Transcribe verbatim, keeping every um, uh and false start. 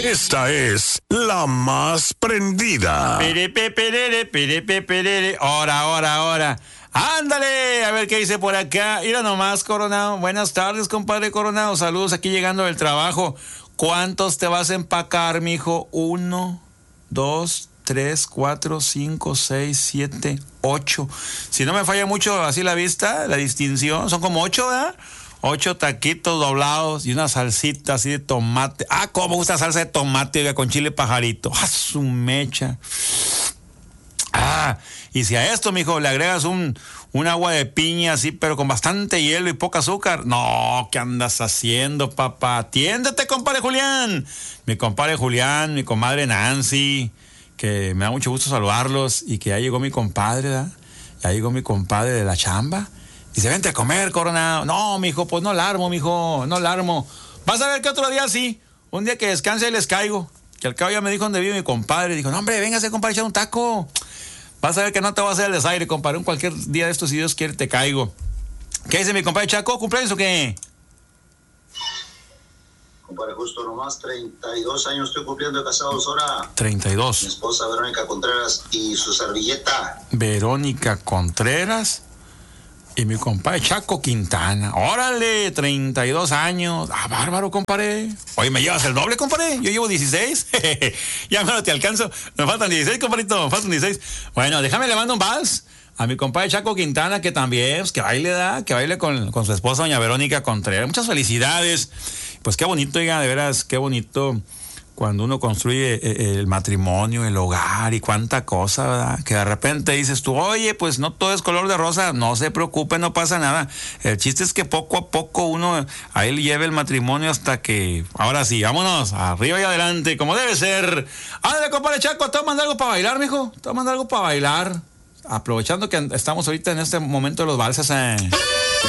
Esta es la más prendida. Perepe, perere, perepe, perere. Ahora, ahora, ahora. Ándale, a ver qué dice por acá. Mira nomás, Coronado. Buenas tardes, compadre Coronado. Saludos aquí llegando del trabajo. ¿Cuántos te vas a empacar, mijo? Uno, dos, tres, cuatro, cinco, seis, siete, ocho. Si no me falla mucho así la vista, la distinción, son como ocho, ¿verdad? Ocho taquitos doblados y una salsita así de tomate. Ah, cómo me gusta salsa de tomate, oiga, con chile pajarito. Ah, su mecha. Ah, y si a esto, mijo, le agregas un, un agua de piña así, pero con bastante hielo y poca azúcar. No, ¿qué andas haciendo, papá? Atiéndete, compadre Julián. Mi compadre Julián, mi comadre Nancy, que me da mucho gusto saludarlos, y que ya llegó mi compadre, ¿verdad? Ya llegó mi compadre de la chamba. Dice, vente a comer, Coronado. No, mijo, pues no la armo, mijo, no la armo. Vas a ver que otro día sí, un día que descanse y les caigo. Que al cabo ya me dijo dónde vive mi compadre. Dijo, no, hombre, véngase, compadre, echar un taco. Vas a ver que no te va a hacer el desaire, compadre. Un cualquier día de estos, si Dios quiere, te caigo. ¿Qué dice mi compadre Chaco? ¿Cumpleaños o qué? Compadre, justo nomás, treinta y dos años estoy cumpliendo de casados ahora. treinta y dos. Mi esposa Verónica Contreras y su servilleta. Verónica Contreras y mi compadre Chaco Quintana. Órale, treinta y dos años. Ah, bárbaro, compadre. Oye, ¿me llevas el doble, compadre? Yo llevo dieciséis. Ya no te alcanzo. Me faltan dieciséis, compadrito. Me faltan dieciséis. Bueno, déjame le mando un vals a mi compadre Chaco Quintana, que también, pues, que baile, da, que baile con, con su esposa, doña Verónica Contreras. Muchas felicidades. Pues qué bonito, oiga, de veras, qué bonito cuando uno construye el matrimonio, el hogar y cuánta cosa, ¿verdad? Que de repente dices tú, oye, pues no todo es color de rosa, no se preocupe, no pasa nada. El chiste es que poco a poco uno a él lleve el matrimonio hasta que, ahora sí, vámonos, arriba y adelante, como debe ser. Ándale, compadre Chaco, te voy a mandar algo para bailar, mijo, te voy a mandar algo para bailar. Aprovechando que estamos ahorita en este momento de los valses, eh.